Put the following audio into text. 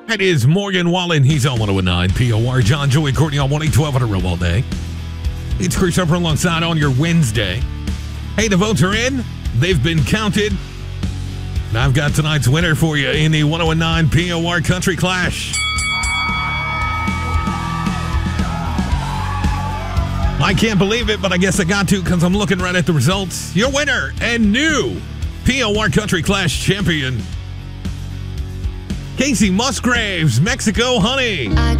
That is Morgan Wallen. He's on 109 POR. John, Joey, Courtney on 1-8-12 on a roll all day. It's Chris Upper alongside on your Wednesday. Hey, the votes are in. They've been counted. And I've got tonight's winner for you in the 109 POR Country Clash. I can't believe it, but I guess I got to because I'm looking right at the results. Your winner and new POR Country Clash champion, Casey Musgraves, Mexico Honey.